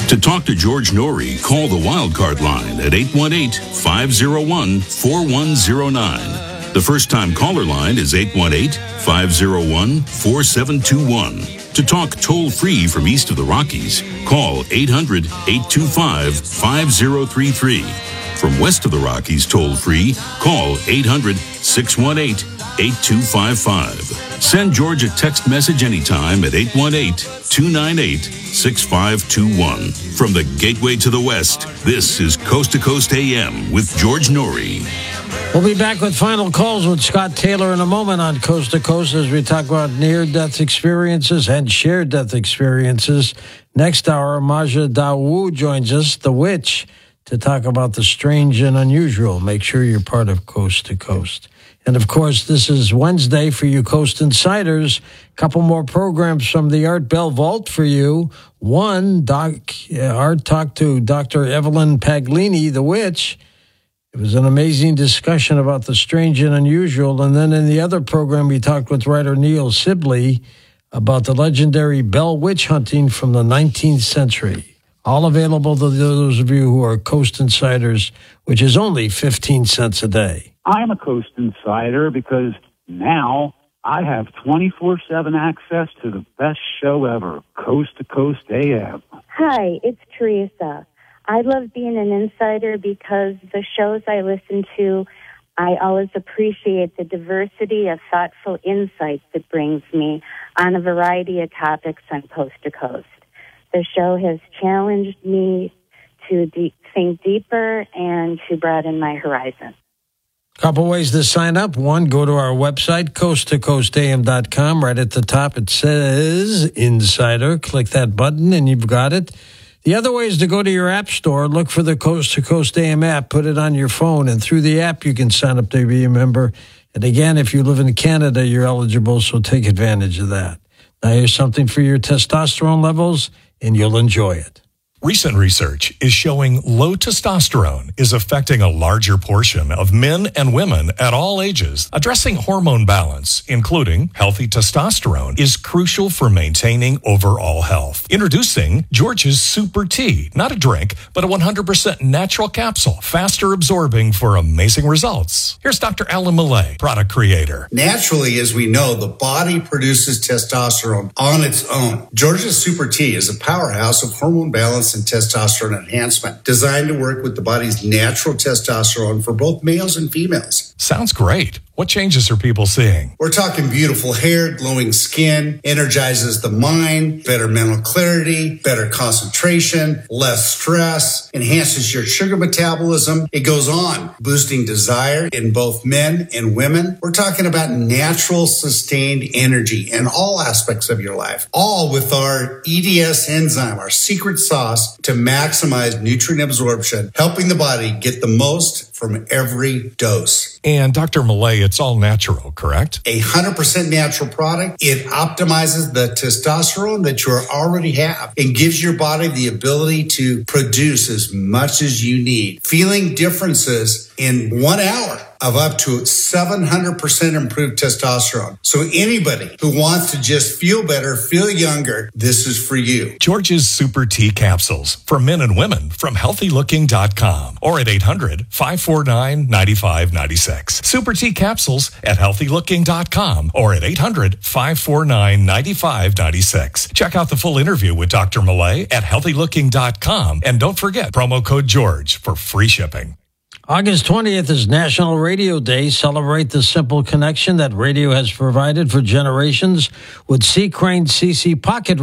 To talk to George Norrie, call the Wildcard line at 818-501-4109. The first-time caller line is 818-501-4721. To talk toll-free from east of the Rockies, call 800-825-5033. From west of the Rockies toll-free, call 800-618-8255. Send George a text message anytime at 818-298-6521. From the gateway to the west, this is Coast to Coast AM with George Norrie. We'll be back with final calls with Scott Taylor in a moment on Coast to Coast as we talk about near-death experiences and shared death experiences. Next hour, Maja Dawu joins us, the witch, to talk about the strange and unusual. Make sure you're part of Coast to Coast. And, of course, this is Wednesday for you Coast Insiders. A couple more programs from the Art Bell Vault for you. One, Art talked to Dr. Evelyn Paglini, the witch. It was an amazing discussion about the strange and unusual. And then in the other program, we talked with writer Neil Sibley about the legendary Bell witch hunting from the 19th century. All available to those of you who are Coast Insiders, which is only 15 cents a day. I'm a Coast Insider because now I have 24/7 access to the best show ever, Coast to Coast AM. Hi, it's Teresa. I love being an insider because the shows I listen to, I always appreciate the diversity of thoughtful insights it brings me on a variety of topics on Coast to Coast. The show has challenged me to think deeper and to broaden my horizon. Couple ways to sign up. One, go to our website, coasttocoastam.com. Right at the top, it says Insider. Click that button, and you've got it. The other way is to go to your app store, look for the Coast to Coast AM app, put it on your phone, and through the app, you can sign up to be a member. And again, if you live in Canada, you're eligible, so take advantage of that. Now, here's something for your testosterone levels, and you'll enjoy it. Recent research is showing low testosterone is affecting a larger portion of men and women at all ages. Addressing hormone balance, including healthy testosterone, is crucial for maintaining overall health. Introducing George's Super Tea, not a drink, but a 100% natural capsule, faster absorbing for amazing results. Here's Dr. Alan Millay, product creator. Naturally, as we know, the body produces testosterone on its own. George's Super Tea is a powerhouse of hormone balance and testosterone enhancement, designed to work with the body's natural testosterone for both males and females. Sounds great. What changes are people seeing? We're talking beautiful hair, glowing skin, energizes the mind, better mental clarity, better concentration, less stress, enhances your sugar metabolism. It goes on, boosting desire in both men and women. We're talking about natural, sustained energy in all aspects of your life, all with our EDS enzyme, our secret sauce to maximize nutrient absorption, helping the body get the most from every dose. And Dr. Millay, it's all natural, correct? 100% natural product. It optimizes the testosterone that you already have and gives your body the ability to produce as much as you need. Feeling differences in 1 hour of up to 700% improved testosterone. So anybody who wants to just feel better, feel younger, this is for you. George's Super Tea Capsules for men and women from healthylooking.com or at 800-549-9596. Super Tea Capsules at healthylooking.com or at 800-549-9596. Check out the full interview with Dr. Millay at healthylooking.com. And don't forget promo code George for free shipping. August 20th is National Radio Day. Celebrate the simple connection that radio has provided for generations with Sea Crane CC Pocket